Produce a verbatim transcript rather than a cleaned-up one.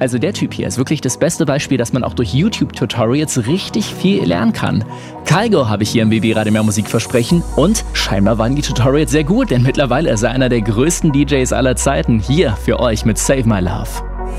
Also der Typ hier ist wirklich das beste Beispiel, dass man auch durch YouTube-Tutorials richtig viel lernen kann. Kygo habe ich hier im B B Radio Mehr Musik versprechen und scheinbar waren die Tutorials sehr gut, denn mittlerweile ist er einer der größten D Js aller Zeiten hier für euch mit Save My Love.